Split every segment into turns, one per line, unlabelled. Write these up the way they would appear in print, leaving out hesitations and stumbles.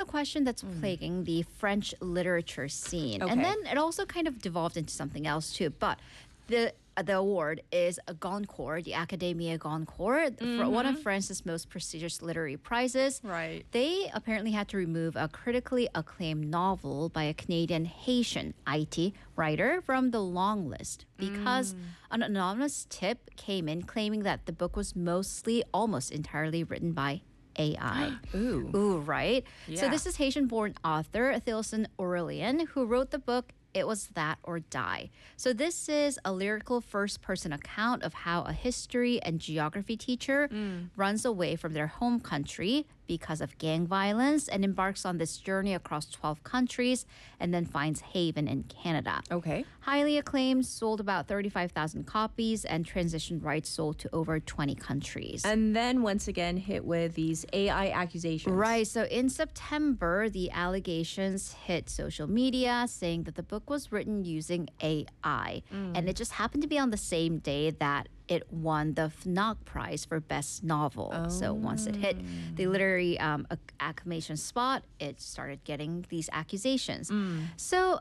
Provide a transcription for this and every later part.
question that's plaguing the French literature scene. And
Okay.
then it also kind of devolved into something else too. But the award is a Goncourt, the Académie Goncourt, for one of France's most prestigious literary prizes.
Right.
They apparently had to remove a critically acclaimed novel by a Canadian Haitian IT writer from the long list because an anonymous tip came in claiming that the book was almost entirely written by AI. Ooh, right? So
Yeah.
this is Haitian-born author Thilson Aurelian who wrote the book It Was That or Die. So this is a lyrical first-person account of how a history and geography teacher runs away from their home country because of gang violence and embarks on this journey across 12 countries and then finds haven in Canada.
Okay.
Highly acclaimed, sold about 35,000 copies, and transition rights sold to over 20 countries.
And then once again hit with these AI accusations.
Right. So in September, the allegations hit social media saying that the book was written using AI. And it just happened to be on the same day that it won the FNAC Prize for Best Novel. So once it hit the literary acclamation spot, it started getting these accusations. So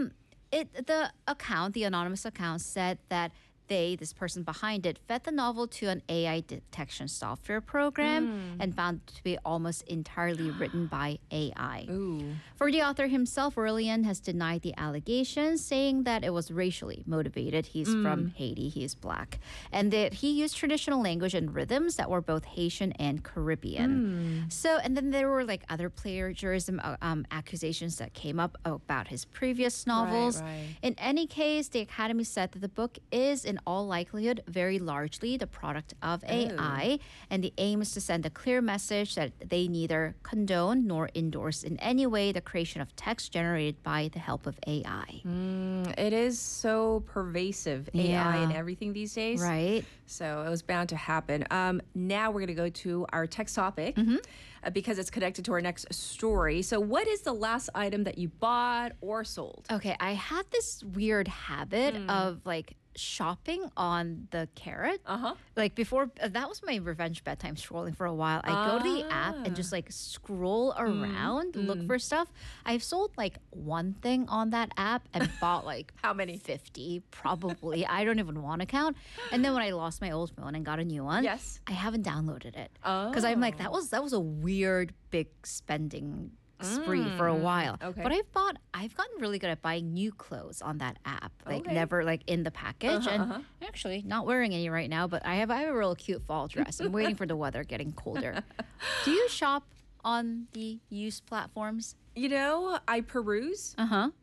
the anonymous account said that this person behind it, fed the novel to an AI detection software program and found it to be almost entirely written by AI.
Ooh.
For the author himself, Aurelian has denied the allegations, saying that it was racially motivated. He's from Haiti, he is black, and that he used traditional language and rhythms that were both Haitian and Caribbean. So, and then there were like other plagiarism accusations that came up about his previous novels.
right.
In any case, the Academy said that the book is in all likelihood very largely the product of AI, and the aim is to send a clear message that they neither condone nor endorse in any way the creation of text generated by the help of AI.
It is so pervasive, AI
Yeah.
and everything these days.
Right?
So it was bound to happen. Now we're going to go to our text topic because it's connected to our next story. So what is the last item that you bought or sold?
Okay, I had this weird habit of like shopping on the Carrot. Like before, that was my revenge bedtime scrolling for a while. I go to the app and just like scroll around, look for stuff. I've sold like one thing on that app and bought like
How many?
50 probably. I don't even want to count. And then when I lost my old phone and got a new one,
Yes.
I haven't downloaded it because I'm like that was a weird big spending spree for a while.
Okay.
But I've gotten really good at buying new clothes on that app. Like
Okay.
never like in the package. And actually not wearing any right now, but I have a real cute fall dress. I'm waiting for the weather getting colder. Do you shop on the used platforms?
You know, I peruse.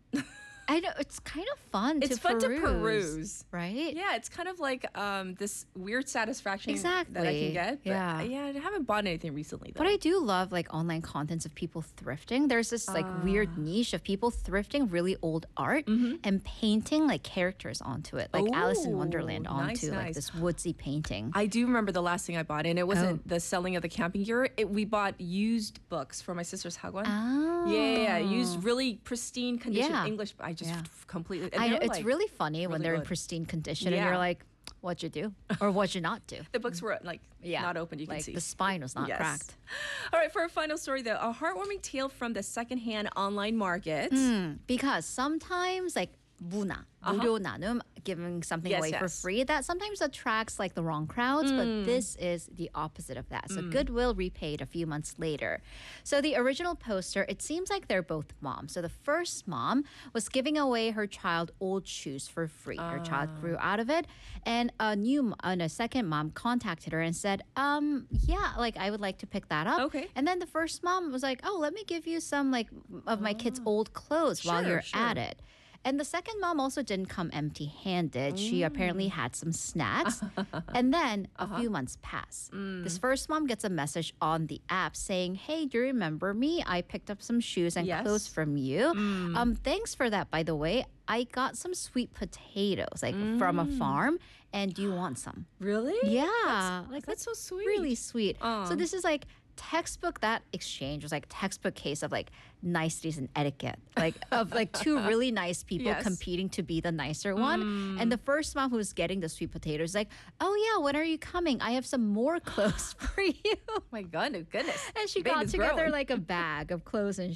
I know it's kind of fun
It's
to
fun
peruse.
to peruse.
Right?
Yeah, it's kind of like this weird satisfaction that I
Exactly.
can get. But
Yeah.
I haven't bought anything recently, though.
But I do love like online contents of people thrifting. There's this like weird niche of people thrifting really old art and painting like characters onto it, like Alice in
Ooh,
Wonderland
nice,
onto like
nice.
this woodsy painting.
I do remember the last thing I bought, and it wasn't the selling of the camping gear. We bought used books for my sister's hagwon.
Oh.
Yeah, used really pristine condition
Yeah.
English. I just
Yeah.
completely. and
I
they
know
were,
it's
like,
really funny when
really
they're in
good.
pristine condition and
Yeah.
you're like, what'd you do? Or what'd you not do?
The books were like
Yeah.
not open. You can
like
see
the spine was not
Yes.
cracked.
All right, for our final story, though, a heartwarming tale from the secondhand online market.
Because sometimes like 무나, 무료 나눔, giving something
Yes,
away for
yes.
free, that sometimes attracts like the wrong crowds, but this is the opposite of that. So Goodwill repaid a few months later. So the original poster, it seems like they're both moms. So the first mom was giving away her child old shoes for free. Her child grew out of it, and a second mom contacted her and said, yeah, like I would like to pick that up.
Okay.
And then the first mom was like, oh, let me give you some like of my kids' old clothes while
Sure,
you're
sure.
at it. And the second mom also didn't come empty-handed. She apparently had some snacks. And then a few months pass. This first mom gets a message on the app saying, hey, do you remember me? I picked up some shoes and
Yes.
clothes from you. Thanks for that, by the way. I got some sweet potatoes, like from a farm. And do you want some?
Really?
Yeah.
That's so sweet.
Really sweet. So this is like textbook, that exchange was like textbook case of like niceties and etiquette, like of like two really nice people
Yes.
competing to be the nicer one. And the first mom who's getting the sweet potatoes is like, oh yeah, when are you coming? I have some more clothes for you.
Oh my goodness.
And she
Babe
got
is
together
growing.
like a bag of clothes and